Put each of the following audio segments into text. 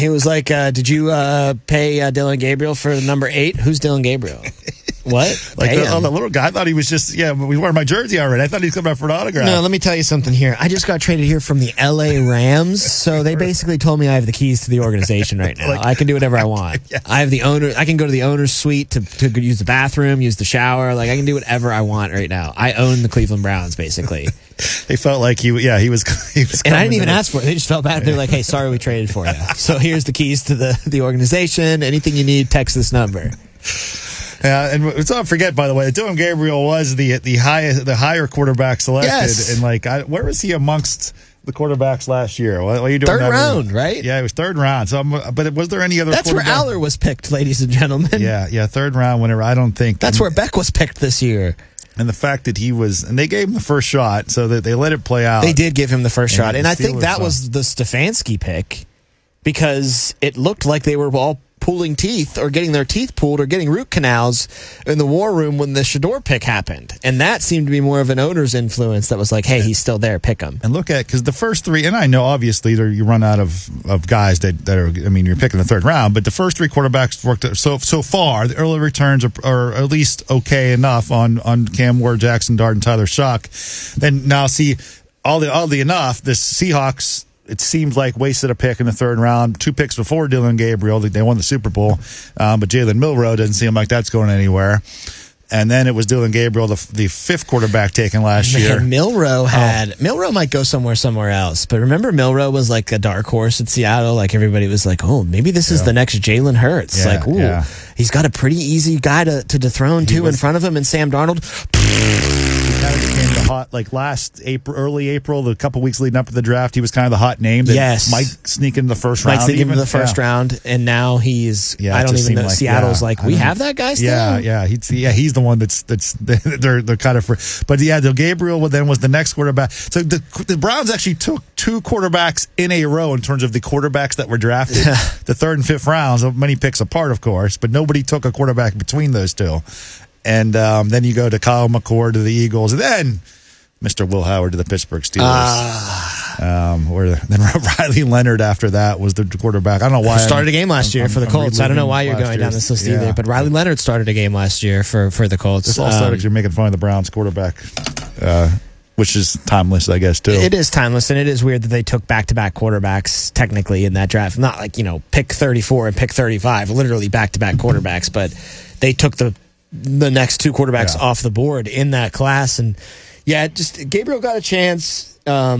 He was like, did you pay Dillon Gabriel for number 8? Who's Dillon Gabriel? What? Like the little guy. I thought he was just, we wore my jersey already. I thought he was coming out for an autograph. No, let me tell you something here. I just got traded here from the LA Rams, so they basically told me I have the keys to the organization right now. I can do whatever I want. Yes. I have the owner. I can go to the owner's suite to use the bathroom, use the shower. Like, I can do whatever I want right now. I own the Cleveland Browns, basically. They felt like he was. And I didn't even ask for it. They just felt bad. They're like, "Hey, sorry, we traded for you. So here's the keys to the organization. Anything you need, text this number." Yeah, and let's not forget, by the way, that Dillon Gabriel was the higher quarterback selected. Yes. And where was he amongst the quarterbacks last year? What are you doing? Third round, right? Yeah, it was third round. So, but was there any other? That's where Aller was picked, ladies and gentlemen. Yeah, third round. Whenever I don't think that's where Beck was picked this year. And the fact that and they gave him the first shot, so that they let it play out. They did give him the first shot, and I think that was the Stefanski pick because it looked like they were all pulling teeth or getting their teeth pulled or getting root canals in the war room when the Shedeur pick happened. And that seemed to be more of an owner's influence that was like, hey, he's still there, pick him. And look at, because the first three, and I know obviously you run out of guys that are, you're picking the third round, but the first three quarterbacks worked so far. The early returns are at least okay enough on Cam Ward, Jackson Dart, and Tyler Shough. Then now see, oddly enough, the Seahawks, it seems like wasted a pick in the third round. 2 picks before Dillon Gabriel. They won the Super Bowl. But Jalen Milroe doesn't seem like that's going anywhere. And then it was Dillon Gabriel, the 5th quarterback taken last year. Milroe might go somewhere else. But remember, Milroe was like a dark horse at Seattle. Like everybody was like, oh, maybe this is the next Jalen Hurts. He's got a pretty easy guy to dethrone too in front of him, and Sam Darnold. He kind of became the hot, early April, the couple weeks leading up to the draft, he was kind of the hot name that might sneak into the first round. Might sneak into the first round, and now he's, I don't even know, Seattle's we have that guy still? Yeah, he's the one that's they're kind of, but the Gabriel then was the next quarterback. So the Browns actually took 2 quarterbacks in a row in terms of the quarterbacks that were drafted, the 3rd and 5th rounds, many picks apart, of course, but nobody took a quarterback between those two. And then you go to Kyle McCord to the Eagles, and then Mr. Will Howard to the Pittsburgh Steelers. Then Riley Leonard after that was the quarterback. I don't know why. Started a game last year for the Colts. I don't know why you're going down this list either, but Riley Leonard started a game last year for the Colts. This all started because you're making fun of the Browns quarterback, which is timeless, I guess, too. It is timeless, and it is weird that they took back-to-back quarterbacks technically in that draft. Not like, pick 34 and pick 35, literally back-to-back quarterbacks, but they took the next 2 quarterbacks off the board in that class. And Gabriel got a chance.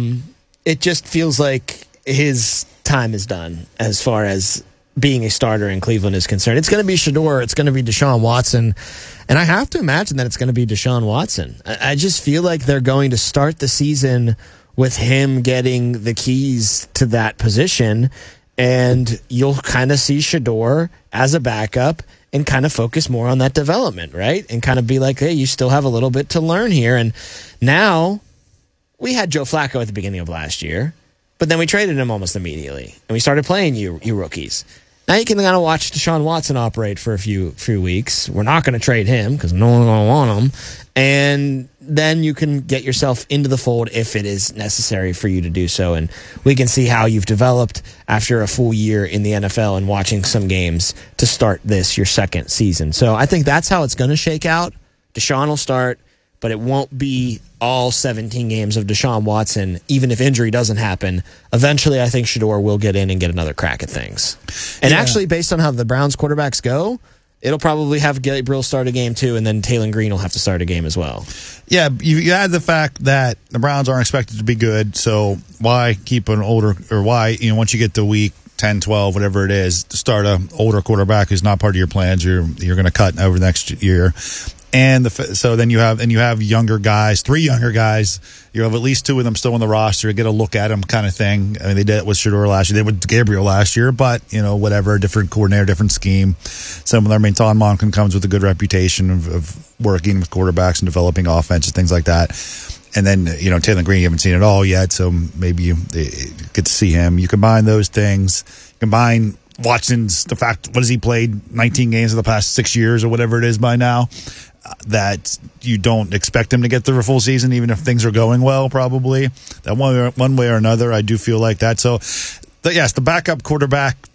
It just feels like his time is done as far as being a starter in Cleveland is concerned. It's going to be Shedeur. It's going to be Deshaun Watson. And I have to imagine that it's going to be Deshaun Watson. I just feel like they're going to start the season with him getting the keys to that position. And you'll kind of see Shedeur as a backup and kind of focus more on that development, right? And kind of be like, hey, you still have a little bit to learn here. And now we had Joe Flacco at the beginning of last year, but then we traded him almost immediately. And we started playing you rookies. Now you can kind of watch Deshaun Watson operate for a few weeks. We're not going to trade him because no one's going to want him. And then you can get yourself into the fold if it is necessary for you to do so. And we can see how you've developed after a full year in the NFL and watching some games to start your second season. So I think that's how it's going to shake out. Deshaun will start, but it won't be all 17 games of Deshaun Watson, even if injury doesn't happen. Eventually, I think Shedeur will get in and get another crack at things. And actually, based on how the Browns quarterbacks go, it'll probably have Gabriel start a game too, and then Taylor Green will have to start a game as well. Yeah, you add the fact that the Browns aren't expected to be good, so why keep an older, or why, once you get to week 10, 12, whatever it is, to start an older quarterback who's not part of your plans, you're going to cut over the next year. And so then you have younger guys, 3 younger guys. You have at least 2 of them still on the roster. Get a look at them, kind of thing. I mean, they did it with Shedeur last year. They did with Gabriel last year, but whatever, different coordinator, different scheme. Some of them. I mean, Todd Monken comes with a good reputation of working with quarterbacks and developing offenses, things like that. And then Taylor Green, you haven't seen it all yet, so maybe you get to see him. You combine those things. Combine Watson's what has he played 19 games in the past 6 years or whatever it is by now. That you don't expect him to get through a full season, even if things are going well, probably. That one way or another, I do feel like that. So, yes, the backup quarterback